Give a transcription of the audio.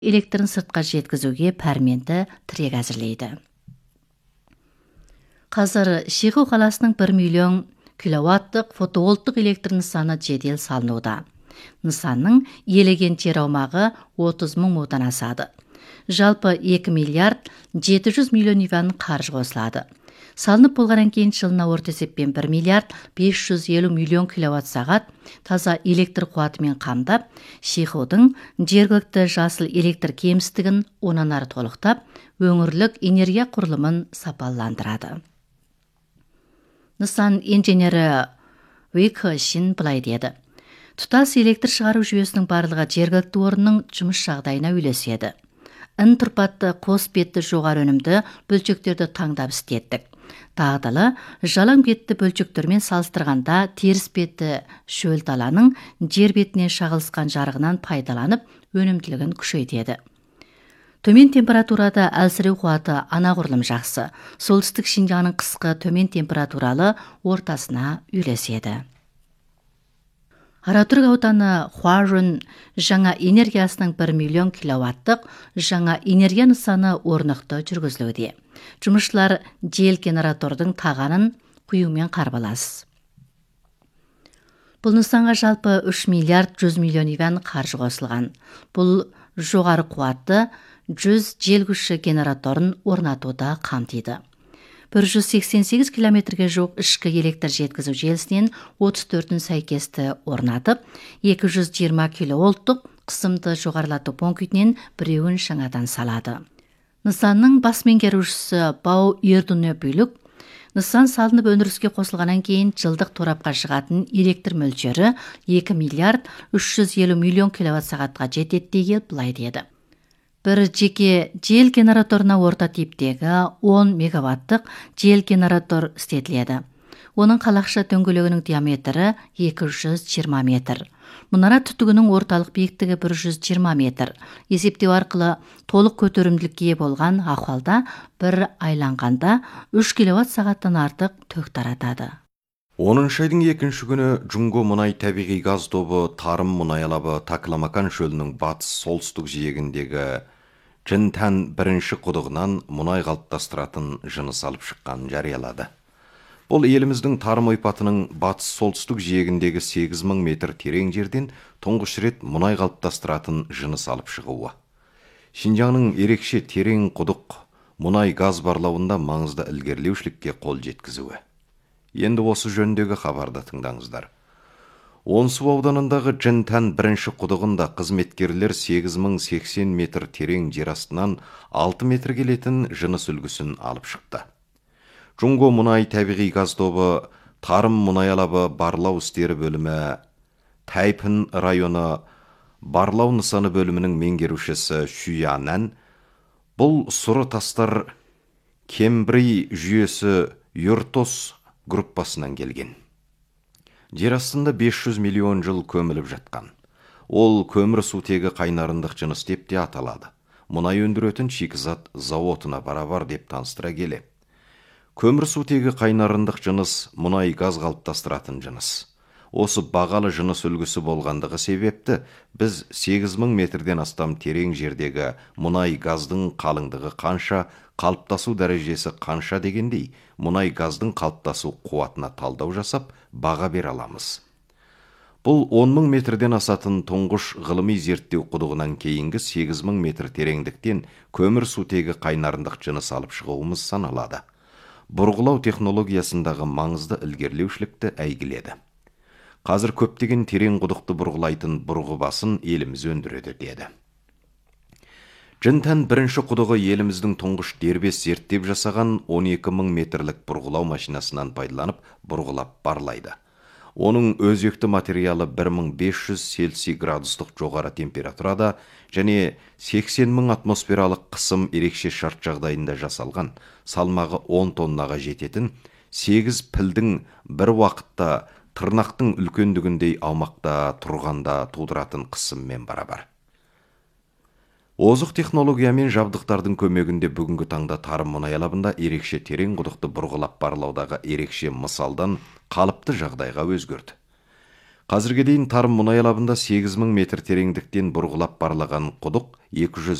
электрін сыртқа жеткізуге пәрменді тірек әзірлейді. Қазір Шиғу қаласының 1 миллион киловаттық фотовольттық электр нысаны жедел салынуда. Нысанның иелеген жер аумағы 30 мың мудан асады. Жалпы 2 миллиард 700 миллион юан қаржы қосылады. Салынып болғаннан кейін жылына орта есеппен 1 миллиард 550 миллион киловатт сағат таза электр қуатымен қамдап, Шиғудың жергілікті жасыл электр кемістігін онан ары толықтап, өңірлік энергия құрылымын сапаландырады. Нысан инженері Вик Шин былай деді: тұтас электр шығару жүйесінің барлығы жергілікті орынның жұмыс жағдайына үйлеседі. Ін тұрпатты қос бетті жоғары өнімді бөлшектерді таңдап істеттік. Дағдылы жалаң бетті бөлшектермен салыстырғанда теріс бетті шөл даланың жер бетінен шағылысқан жарығынан пайдаланып өнімділігін күшейтеді. Төмен температурада әлсіреу қуаты анағұрлым жақсы. Солтүстік Шинжаңның қысқы төмен температуралы ортасына үйлеседі. Аратүрік ауданы Хуажун жаңа энергиясының 1 миллион киловаттық жаңа энергия нысаны орнықты жүргізілуде. Жұмысшылар жел генератордың тағанын құюмен қарбалас. Бұл нысанға жалпы 3 миллиард 100 миллион юан қаржы қосылған. Бұл жоғары қуатты 100 жел күші генераторын орнатуда қамтиды. 188 километрге жоқ ішкі электр жеткізу желісінен 34-ін сәйкесті орнатып, 220 киловольттық қысымды жоғарылату пунктінен біреуін жаңадан салады. Нысанның бас меңгерушісі Бау Ердуне Бүлік, нысан салынып өндіріске қосылғаннан кейін жылдық торапқа шығатын электр мөлшері 2 миллиард 350 миллион киловатт сағатқа жетеді деген былай деді. Бір жеке жел генераторына орта типтегі 10 мегаваттық жел генератор істетіледі. Оның қалақша дөңгелегінің диаметрі 220 метр. Мұнара түтігінің орталық биіктігі 120 метр. Есептеу арқылы толық көтерімділікке болған ахуалда бір айланғанда 3 киловатт сағаттан артық ток таратады. 10 айдың 2 күні Джунго мұнай табиғи газ тобы Тарым мұнай алабы Такламакан шөлінің батыс солтүстік жиегіндегі Джинтан бірінші құдығынан мұнай қалыптастыратын жыныс алып шыққанын жариялады. Бұл еліміздің Тарым ойпатының батыс солтүстік жиегіндегі 8000 метр терең жерден тұңғыш рет мұнай қалыптастыратын жыныс алып шығуы. Шинжаңның ерекше терең құдық мұнай газ барлауында маңызды ілгерілеушілікке қол жеткізуі. Енді осы жөндегі хабарды тыңдаңыздар. Онсу ауданындағы Джинтан бірінші құдығында қызметкерлер 8080 метр терең жер астынан 6 метр келетін жыныс үлгісін алып шықты. Джунго мұнай табиғи газ тобы Тарым мұнай алабы барлау істері бөлімі Тайпын районы барлау нысаны бөлімінің меңгерушісі Шуянан бұл сұры тастар Кембри жүйесі Юртос группасынан келген. Жер астында 500 миллион жыл көміліп жатқан. Ол көмір сутегі қайнарындық жыныс деп те аталады. Мұнай өндіретін шикізат зауытына барабар деп таныстыра келе. Көмір сутегі қайнарындық жыныс мұнай газ қалыптастыратын жыныс. Осы бағалы жыныс үлгісі болғандығы себепті біз 8000 метрден астам терең жердегі мұнай газдың қалыңдығы қанша, қалыптасу дәрежесі қанша дегендей, мұнай газдың қалыптасу қуатына талдау жасап, баға бер аламыз. Бұл 10.000 метрден асатын тұңғыш ғылыми зерттеу құдығынан кейінгі 8000 метр тереңдіктен көмір сутегі қайнарындық жыныс алып шығуымыз саналады. Бұрғылау технологиясындағы маңызды ілгерілеушілікті әйгіледі. Қазір көптеген терең құдықты бұрғылайтын бұрғы басын еліміз өндіреді деді. Джинтан бірінші құдығы еліміздің тұңғыш дербес зерттеп жасаған 12000 метрлік бұрғылау машинасынан пайдаланып бұрғылап барлайды. Оның өзекті материалы 1500 Цельсий градустық жоғары температурада және 80.000 атмосфералық қысым ерекше шарт жағдайында жасалған, салмағы 10 тоннаға жететін 8 пілдің бір уақытта тырнақтың үлкендігіндей аумақта тұрғанда тудыратын қысыммен барабар. Озық технологиямен жабдықтардың көмегінде бүгінгі таңда Тарым мұнай алабында ерекше терең құдықты бұрғылап барлаудағы ерекше мысалдан қалыпты жағдайға өзгерді. Қазірге дейін Тарым мұнай алабында 8.000 метр тереңдіктен бұрғылап барлаған құдық